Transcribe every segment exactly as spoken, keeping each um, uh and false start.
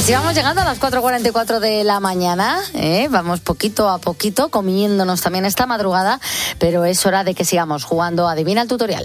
Así vamos llegando a las cuatro cuarenta y cuatro de la mañana, ¿eh? Vamos poquito a poquito comiéndonos también esta madrugada, pero es hora de que sigamos jugando a Adivina el Tutorial.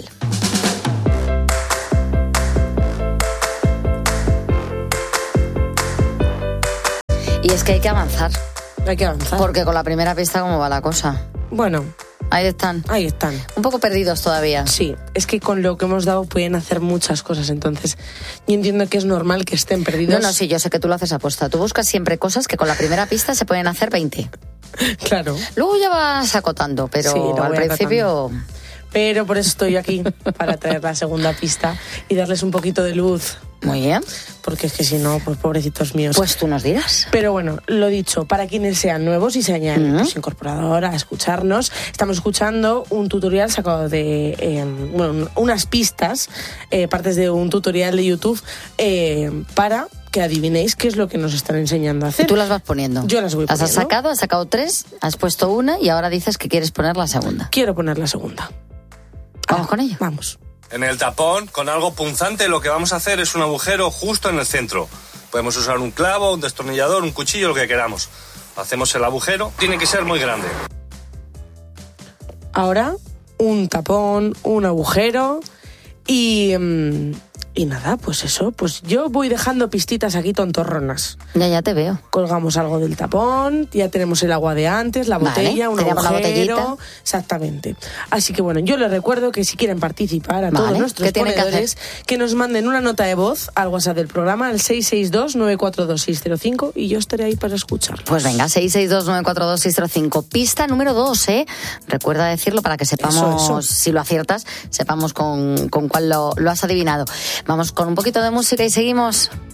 Y es que hay que avanzar. Hay que avanzar. Porque con la primera pista, ¿cómo va la cosa? Bueno, ahí están. Ahí están. Un poco perdidos todavía. Sí, es que con lo que hemos dado pueden hacer muchas cosas, entonces yo entiendo que es normal que estén perdidos. No, no, sí, yo sé que tú lo haces aposta. Tú buscas siempre cosas que con la primera pista se pueden hacer veinte. Claro. Luego ya vas acotando, pero sí, al principio... Acotando. Pero por eso estoy aquí, para traer la segunda pista y darles un poquito de luz. Muy bien. Porque es que si no, pues pobrecitos míos. Pues tú nos dirás. Pero bueno, lo dicho, para quienes sean nuevos y se hayan uh-huh. pues, incorporado ahora a escucharnos, estamos escuchando un tutorial sacado de, eh, bueno, unas pistas, eh, partes de un tutorial de YouTube eh, para que adivinéis qué es lo que nos están enseñando a hacer. Y tú las vas poniendo. Yo las voy poniendo. Has sacado, has sacado tres, has puesto una y ahora dices que quieres poner la segunda. Quiero poner la segunda. ¿Vamos ah, con ello? Vamos. En el tapón, con algo punzante, lo que vamos a hacer es un agujero justo en el centro. Podemos usar un clavo, un destornillador, un cuchillo, lo que queramos. Hacemos el agujero, tiene que ser muy grande. Ahora, un tapón, un agujero y... Um, y nada, pues eso, pues yo voy dejando pistitas aquí tontorronas. Ya, ya te veo. Colgamos algo del tapón, ya tenemos el agua de antes, la botella, vale, un agujero. Exactamente. Así que bueno, yo les recuerdo que si quieren participar a vale, todos nuestros ponedores, que, que nos manden una nota de voz al WhatsApp del programa, al seis seis dos, nueve cuatro dos, seis cero cinco, y yo estaré ahí para escucharlos. Pues venga, seis seis dos, nueve cuatro dos, seis cero cinco. Pista número dos, ¿eh? Recuerda decirlo para que sepamos, eso, eso. si lo aciertas, sepamos con, con cuál lo, lo has adivinado. Vamos con un poquito de música y seguimos.